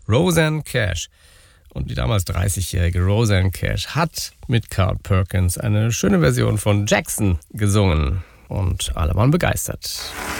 Rosanne Cash. Und die damals 30-jährige Rosanne Cash hat mit Carl Perkins eine schöne Version von Jackson gesungen. Und alle waren begeistert.